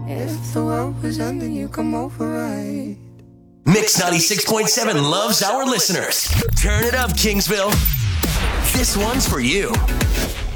If the world was ending, you come over right. Mix 96.7 loves our listeners. Turn it up, Kingsville. This one's for you.